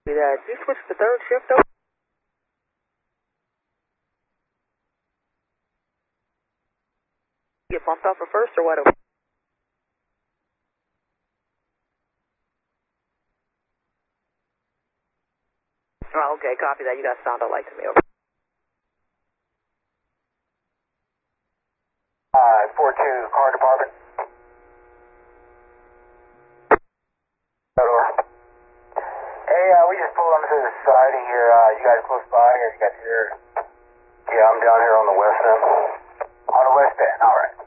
Did you switch to third shift though? Get bumped off for first or what? Oh, okay, copy that. You guys sound alike to me. Over. 542, car department. Hey, we just pulled onto the society here. You guys close by, or you guys here? Yeah, I'm down here on the west end. On the west end, alright.